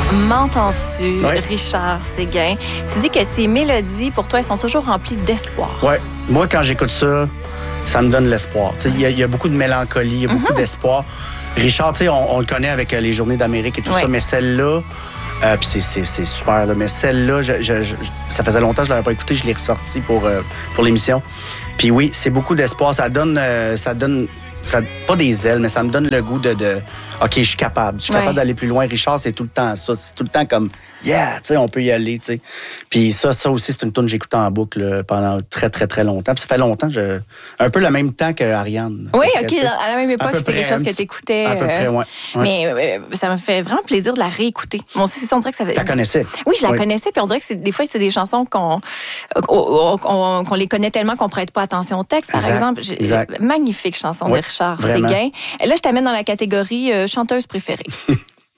M'entends-tu, Oui. Richard Séguin? Tu dis que ces mélodies, pour toi, elles sont toujours remplies d'espoir. Oui. Moi, quand j'écoute ça, ça me donne l'espoir. Il y a beaucoup de mélancolie, il y a beaucoup d'espoir. Richard, on le connaît avec les Journées d'Amérique et tout ça, mais celle-là, puis c'est super, là, mais celle-là, ça faisait longtemps que je ne l'avais pas écoutée, je l'ai ressortie pour l'émission. Puis oui, c'est beaucoup d'espoir. Ça donne pas des ailes, mais ça me donne le goût de OK, je suis capable. Je suis capable d'aller plus loin. Richard, c'est tout le temps ça. C'est tout le temps comme, on peut y aller, tu sais. Puis ça aussi, c'est une tune que j'écoute en boucle pendant très, très, très longtemps. Puis ça fait longtemps, un peu le même temps que Ariane. Oui, OK, à la même époque, c'était quelque chose que tu écoutais. À peu près, oui. Mais ça me fait vraiment plaisir de la réécouter. Bon, c'est ça, on dirait que ça fait... Tu la connaissais? Oui, je la connaissais, puis on dirait que des fois, c'est des chansons qu'on les connaît tellement qu'on ne prête pas attention au texte, par exemple. Magnifique chanson de Richard Séguin. Là, je t'amène dans la catégorie chanteuse préférée.